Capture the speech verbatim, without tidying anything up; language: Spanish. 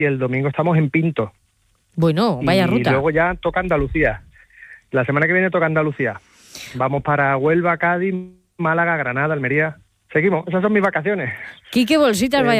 y el domingo estamos en Pinto. Bueno, vaya y ruta. Y luego ya toca Andalucía. La semana que viene toca Andalucía. Vamos para Huelva, Cádiz, Málaga, Granada, Almería. Seguimos, esas son mis vacaciones. Quique Bolsitas, Eh, vaya